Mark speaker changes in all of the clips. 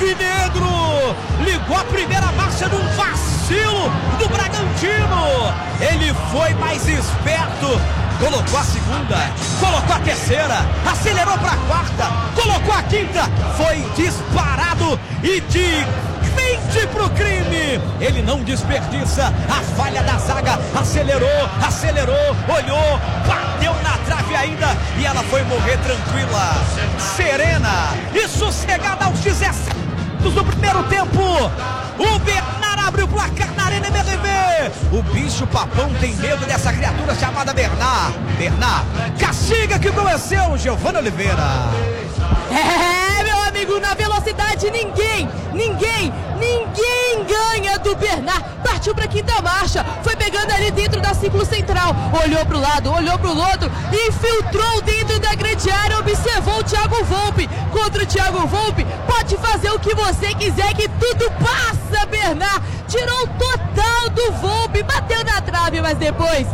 Speaker 1: alvinegro ligou a primeira marcha num vacilo do Bragantino. Ele foi mais esperto, colocou a segunda, colocou a terceira, acelerou para a quarta, colocou a quinta, foi disparado e de frente pro crime. Ele não desperdiça a falha da zaga, acelerou, olhou, bateu na trave ainda e ela foi morrer tranquila, serena e sossegada aos 17 do primeiro tempo. O Bernard abre o placar na Arena MRV. O bicho papão tem medo dessa criatura chamada Bernard. Bernard, castiga que conheceu Giovanna Oliveira.
Speaker 2: Meu amigo, na velocidade ninguém ganha do Bernard. Partiu pra quinta marcha, foi pegando ali dentro da círculo central, olhou pro lado, olhou pro outro, infiltrou dentro da grande área, observou o Thiago Volpi. Contra o Thiago Volpi, pode fazer o que você quiser que tudo passa, Bernard. Tirou o total do Volpi, bateu na trave, mas depois,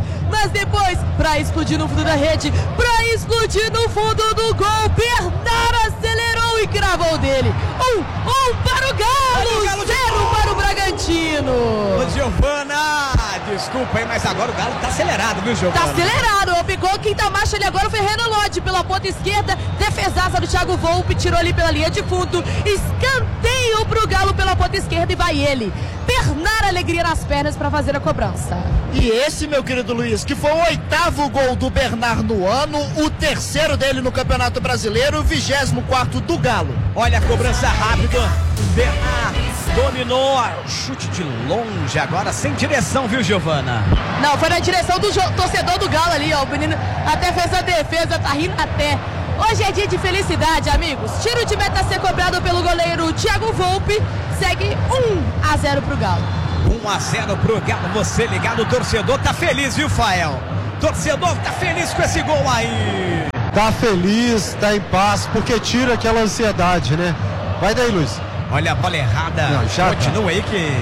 Speaker 2: pra explodir no fundo da rede, pra explodir no fundo do gol, Bernard acelerou e cravou dele. Um para o Galo, 0 para o Bragantino.
Speaker 1: Ô Giovanna, desculpa aí, mas agora o Galo tá acelerado, viu, Giovanna?
Speaker 2: Tá acelerado, pegou a quinta marcha ali agora, foi Renan Lodge pela ponta esquerda, defesaça do Thiago Volpi, tirou ali pela linha de fundo, escanteio pro Galo pela ponta esquerda e vai ele, Bernard, alegria nas pernas para fazer a cobrança.
Speaker 3: E esse, meu querido Luiz, que foi o 8º gol do Bernard no ano, o 3º dele no Campeonato Brasileiro, o 24º do Galo.
Speaker 1: Olha a cobrança rápida, Bernard dominou, chute de longe agora, sem direção, viu, Giovanna?
Speaker 2: Não, foi na direção do torcedor do Galo ali, ó, o menino até fez a defesa, tá rindo até. Hoje é dia de felicidade, amigos. Tiro de meta a ser cobrado pelo goleiro Thiago Volpi, segue 1-0 pro Galo.
Speaker 1: 1-0 pro Galo, você ligado, o torcedor tá feliz, viu, Fael? Torcedor tá feliz com esse gol aí.
Speaker 4: Tá feliz, tá em paz, porque tira aquela ansiedade, né? Vai daí, Luiz.
Speaker 1: Olha a bola errada, continua aí que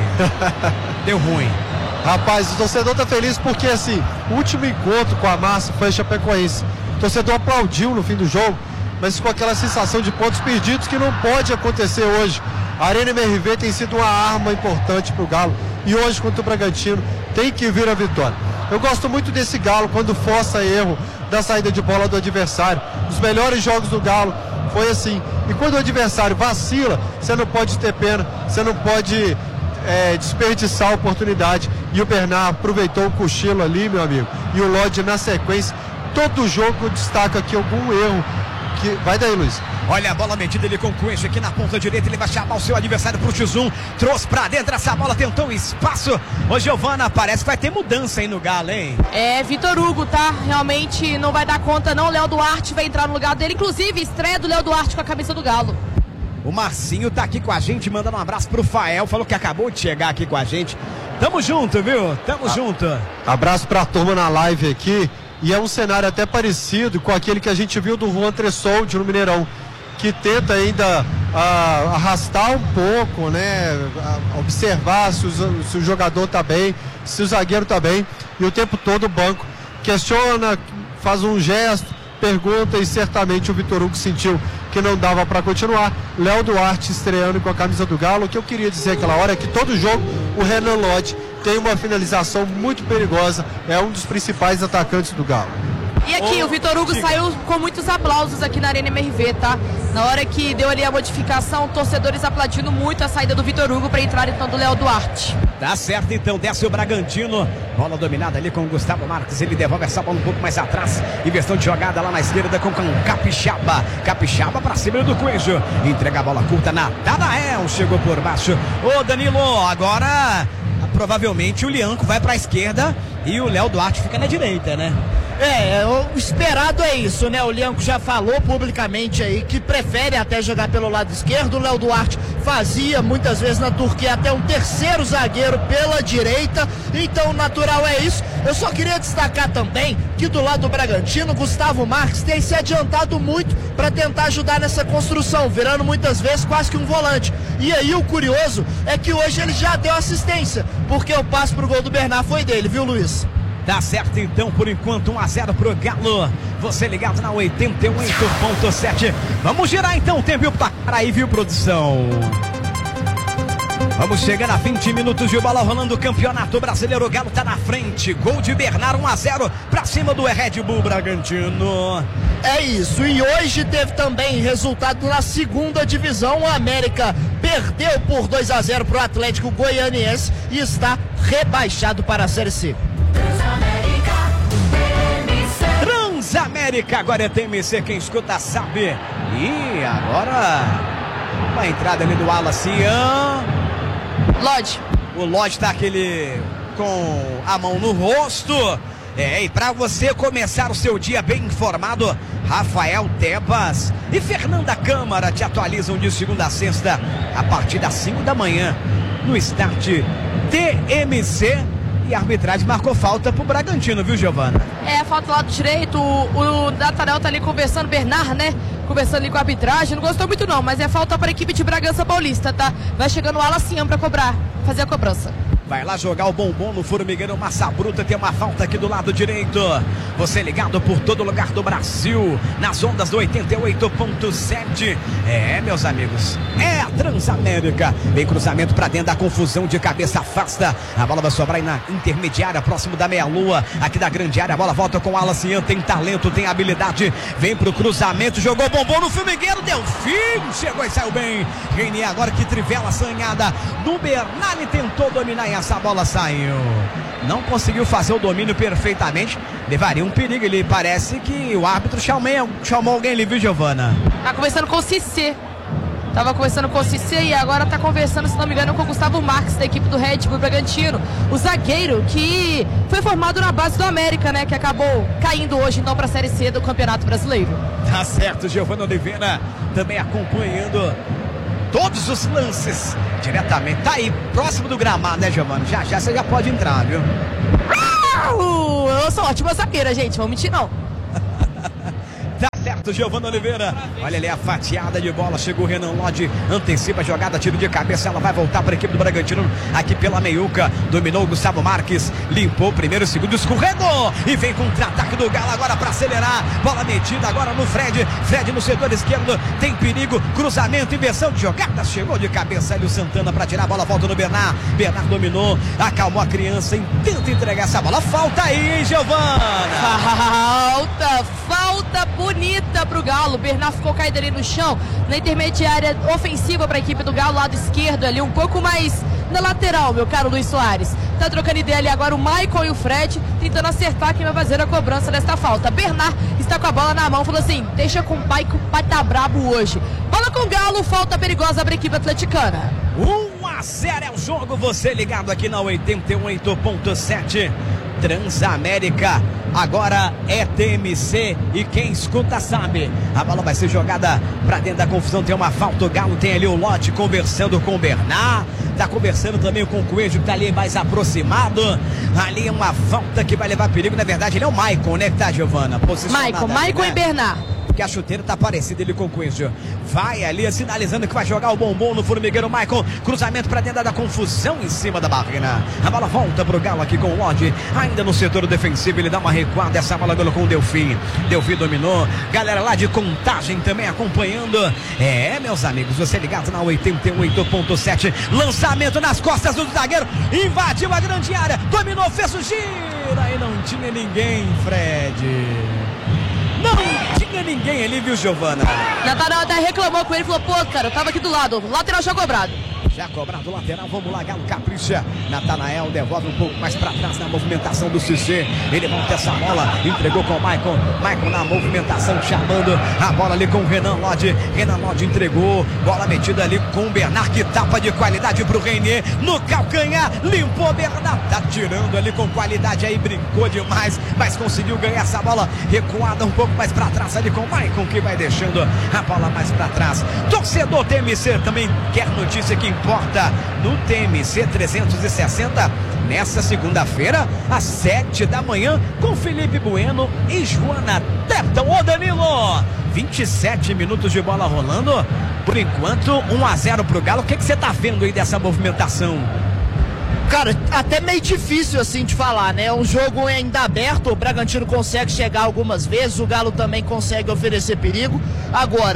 Speaker 1: deu ruim.
Speaker 4: Rapaz, o torcedor tá feliz porque, assim, o último encontro com a massa foi a Chapecoense. O torcedor aplaudiu no fim do jogo, mas com aquela sensação de pontos perdidos que não pode acontecer hoje. A Arena MRV tem sido uma arma importante pro Galo e hoje contra o Bragantino tem que vir a vitória. Eu gosto muito desse Galo quando força erro da saída de bola do adversário. Os melhores jogos do Galo foi assim. E quando o adversário vacila, você não pode ter pena, você não pode desperdiçar a oportunidade. E o Bernard aproveitou o cochilo ali, meu amigo. E o Lodge na sequência. Todo jogo destaca aqui algum erro. Vai daí, Luiz.
Speaker 1: Olha a bola metida ele com o Coelho aqui na ponta direita, ele vai chamar o seu adversário pro X1, trouxe pra dentro essa bola, tentou espaço. Ô Giovanna, parece que vai ter mudança aí no Galo, hein?
Speaker 2: Vitor Hugo, tá? Realmente não vai dar conta não, Léo Duarte vai entrar no lugar dele, inclusive estreia do Léo Duarte com a camisa do Galo.
Speaker 1: O Marcinho tá aqui com a gente, mandando um abraço pro Fael, falou que acabou de chegar aqui com a gente. Tamo junto, viu? Tamo junto.
Speaker 4: Abraço pra turma na live aqui. E é um cenário até parecido com aquele que a gente viu do Juan Tressoldi no Mineirão, que tenta ainda arrastar um pouco, né? Observar se o jogador tá bem, se o zagueiro tá bem, e o tempo todo o banco questiona, faz um gesto, pergunta, e certamente o Vitor Hugo sentiu que não dava para continuar. Léo Duarte estreando com a camisa do Galo. O que eu queria dizer aquela hora é que todo jogo o Renan Lodge tem uma finalização muito perigosa, é um dos principais atacantes do Galo.
Speaker 2: E aqui o Vitor Hugo saiu com muitos aplausos aqui na Arena MRV, tá? Na hora que deu ali a modificação, torcedores aplaudindo muito a saída do Vitor Hugo para entrar então do Léo Duarte.
Speaker 1: Tá certo, então desce o Bragantino, bola dominada ali com o Gustavo Marques, ele devolve essa bola um pouco mais atrás, inversão de jogada lá na esquerda com Capixaba para cima do Coelho, entrega a bola curta na Natanael, chegou por baixo, ô Danilo, agora provavelmente o Lianco vai para a esquerda e o Léo Duarte fica na direita, né?
Speaker 3: O esperado é isso, né? O Lianco já falou publicamente aí que prefere até jogar pelo lado esquerdo. O Léo Duarte fazia muitas vezes na Turquia até um terceiro zagueiro pela direita, então o natural é isso. Eu só queria destacar também que do lado do Bragantino, Gustavo Marques tem se adiantado muito para tentar ajudar nessa construção, virando muitas vezes quase que um volante. E aí o curioso é que hoje ele já deu assistência, porque o passe pro gol do Bernard foi dele, viu, Luiz?
Speaker 1: Tá certo, então, por enquanto 1-0 pro Galo. Você ligado na 88.7. Vamos girar então o tempo e o placar aí, viu, produção? Vamos chegando a 20 minutos de bola rolando o Campeonato Brasileiro. O Galo tá na frente. Gol de Bernard, 1-0 pra cima do Red Bull Bragantino.
Speaker 3: É isso. E hoje teve também resultado na segunda divisão. O América perdeu por 2-0 pro Atlético Goianiense e está rebaixado para a Série C.
Speaker 1: Transamérica, agora é TMC, quem escuta sabe. E agora uma entrada ali do Wallace
Speaker 2: Lodge.
Speaker 1: O Lodge tá aquele com a mão no rosto. E para você começar o seu dia bem informado, Rafael Tebas e Fernanda Câmara te atualizam de segunda a sexta a partir das 5 da manhã no Start TMC. E a arbitragem marcou falta pro Bragantino, viu, Giovana?
Speaker 2: Falta do lado direito, o Natanel tá ali conversando, Bernard, né? Conversando ali com a arbitragem, não gostou muito não, mas é falta para a equipe de Bragança Paulista, tá? Vai chegando o Alacian para cobrar, fazer a cobrança.
Speaker 1: Vai lá jogar o bombom no Formigueiro Massa Bruta, tem uma falta aqui do lado direito. Você ligado por todo lugar do Brasil, nas ondas do 88.7. Meus amigos, é a Transamérica. Vem cruzamento pra dentro da confusão, de cabeça afasta. A bola vai sobrar aí na intermediária, próximo da meia-lua, aqui da grande área. A bola volta com o Alacian, tem talento, tem habilidade. Vem pro cruzamento, jogou o bombom no Formigueiro, deu fim, chegou e saiu bem. Reinier agora que trivela assanhada do Bernard, tentou dominar e essa bola saiu. Não conseguiu fazer o domínio perfeitamente. Levaria um perigo. Ele parece que o árbitro chamou alguém ali, viu, Giovana?
Speaker 2: Tá conversando com o Cissé. Tava conversando com o Cissé e agora tá conversando, se não me engano, com o Gustavo Marques, da equipe do Red Bull Bragantino. O zagueiro que foi formado na base do América, né? Que acabou caindo hoje, então, pra Série C do Campeonato Brasileiro.
Speaker 1: Tá certo, Giovana Oliveira também acompanhando todos os lances diretamente. Tá aí, próximo do gramado, né, Giovana? Já você já pode entrar, viu?
Speaker 2: Eu sou ótima zagueira, gente. Vamos mentir, não.
Speaker 1: Tá certo, Giovana Oliveira. Olha ali a fatiada de bola. Chegou o Renan Lodge, antecipa a jogada, tiro de cabeça. Ela vai voltar para a equipe do Bragantino aqui pela meiuca. Dominou o Gustavo Marques, limpou o primeiro, segundo, escorregou e vem com o contra-ataque do Galo agora para acelerar. Bola metida agora no Fred. Fred no setor esquerdo, tem perigo. Cruzamento, inversão de jogada. Chegou de cabeça Hélio Santana para tirar a bola. Volta no Bernard. Bernard dominou, acalmou a criança e tenta entregar essa bola. Falta aí, hein, Giovana?
Speaker 2: Falta bonita pro Galo. Bernard ficou caído ali no chão, na intermediária ofensiva para a equipe do Galo, lado esquerdo ali, um pouco mais na lateral, meu caro Luiz Soares. Tá trocando ideia ali agora o Maicon e o Fred, tentando acertar quem vai fazer a cobrança desta falta. Bernard está com a bola na mão, falou assim: deixa com o pai que o pai tá brabo hoje. Bola com o Galo, falta perigosa para a equipe atleticana.
Speaker 1: 1-0 é o jogo, você ligado aqui na 88.7. Transamérica, agora é TMC e quem escuta sabe. A bola vai ser jogada pra dentro da confusão, tem uma falta, o Galo tem ali o Lodge conversando com o Bernard, tá conversando também com o Coelho que tá ali mais aproximado. Ali é uma falta que vai levar perigo, na verdade ele é o Maicon, né, que tá, Giovana?
Speaker 2: Maicon e Bernard.
Speaker 1: Que a chuteira tá parecida ele com o Coelho. Vai ali sinalizando que vai jogar o bombom no Formigueiro. Maicon, cruzamento pra dentro da confusão em cima da barreira. A bola volta pro Galo aqui com o Lodge, ainda no setor defensivo, ele dá uma recuada, essa bola com o Delfim. Delfim dominou, galera lá de Contagem também acompanhando. Meus amigos, você ligado na 88.7, lançamento nas costas do zagueiro, invadiu a grande área, dominou, fez o giro e não tinha ninguém, Fred. Não tinha ninguém ali, viu, Giovana?
Speaker 2: Natanel até reclamou com ele, falou: pô, cara, eu tava aqui do lado, o lateral já cobrado.
Speaker 1: Já cobrado o lateral, vamos lá, Galo capricha. Natanael devolve um pouco mais pra trás na movimentação do Cissé. Ele volta essa bola, entregou com o Maicon. Maicon na movimentação, chamando a bola ali com o Renan Lodge. Renan Lodge entregou, bola metida ali com o Bernard, que tapa de qualidade pro Reinier. No calcanhar, limpou o Bernard. Tá tirando ali com qualidade aí, brincou demais, mas conseguiu ganhar essa bola recuada um pouco mais pra trás ali com o Maicon, que vai deixando a bola mais pra trás. Torcedor TMC também quer notícia que importa no TMC 360 nessa segunda-feira às 7 da manhã com Felipe Bueno e Joana Tepton. Ô Danilo, 27 minutos de bola rolando, por enquanto 1-0 pro Galo. O que você tá vendo aí dessa movimentação?
Speaker 3: Cara, até meio difícil assim de falar, né? É um jogo ainda aberto, o Bragantino consegue chegar algumas vezes, o Galo também consegue oferecer perigo. Agora,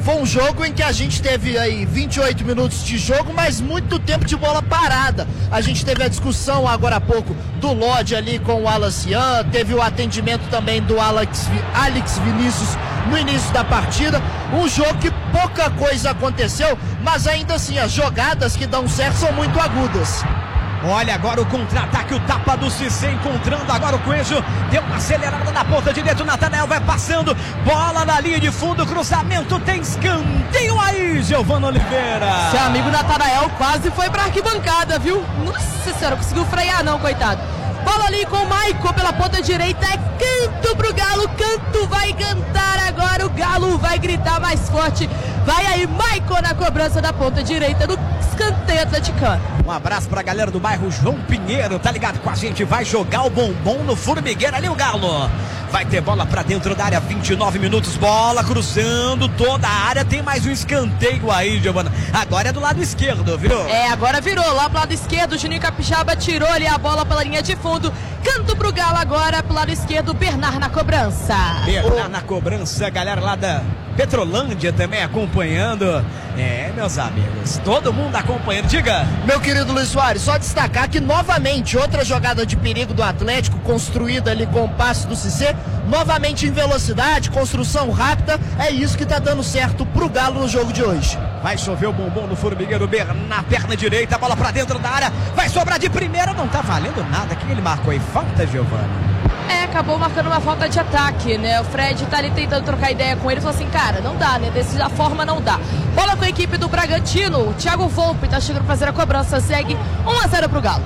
Speaker 3: Foi um jogo em que a gente teve aí 28 minutos de jogo, mas muito tempo de bola parada. A gente teve a discussão agora há pouco do Lodge ali com o Alacian, teve o atendimento também do Alex Vinícius no início da partida. Um jogo que pouca coisa aconteceu, mas ainda assim as jogadas que dão certo são muito agudas.
Speaker 1: Olha agora o contra-ataque, o tapa do Cissé encontrando agora o Coelho, deu uma acelerada na ponta direita, o Natanael vai passando, bola na linha de fundo, cruzamento, tem escanteio aí, Giovana Oliveira.
Speaker 2: Seu amigo Natanael quase foi pra arquibancada, viu? Nossa senhora, conseguiu frear não, coitado. Bola ali com o Maicon pela ponta direita, é canto pro Galo, canto vai cantar agora, o Galo vai gritar mais forte. Vai aí Maicon na cobrança da ponta direita do escanteio atleticano.
Speaker 1: Um abraço pra galera do bairro João Pinheiro, tá ligado com a gente, vai jogar o bombom no formigueiro ali o Galo. Vai ter bola pra dentro da área, 29 minutos, bola cruzando toda a área, tem mais um escanteio aí, Giovana. Agora é do lado esquerdo, virou?
Speaker 2: É, agora virou, lá pro lado esquerdo, o Juninho Capixaba tirou ali a bola pela linha de fundo, canto pro Galo agora, pro lado esquerdo, Bernard na cobrança.
Speaker 1: Bernard na cobrança, galera lá da Petrolândia também acompanhando. É, meus amigos, todo mundo acompanhando, diga.
Speaker 3: Meu querido Luiz Soares, só destacar que novamente outra jogada de perigo do Atlético, construída ali com o passe do Cissé, novamente em velocidade, construção rápida, é isso que tá dando certo pro Galo no jogo de hoje.
Speaker 1: Vai chover o bombom no formigueiro, na perna direita, bola pra dentro da área, vai sobrar de primeira, não tá valendo nada. Quem ele marcou aí? Falta, Giovana?
Speaker 2: É, acabou marcando uma falta de ataque, né? O Fred tá ali tentando trocar ideia com ele, falou assim, cara, não dá, né? Dessa forma não dá. Bola com a equipe do Bragantino, o Thiago Volpe tá chegando pra fazer a cobrança, segue 1-0 pro Galo.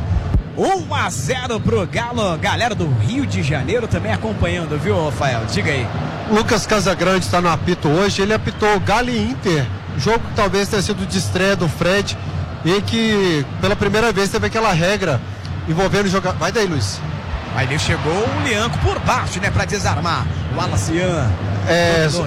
Speaker 1: 1-0 pro Galo, galera do Rio de Janeiro também acompanhando, viu, Rafael? Diga aí.
Speaker 4: Lucas Casagrande está no apito hoje, ele apitou Galo e Inter, jogo que talvez tenha sido de estreia do Fred, em que pela primeira vez teve aquela regra envolvendo jogar. Vai daí, Luiz.
Speaker 1: Aí chegou o Lianco por baixo, né, pra desarmar o Alacian.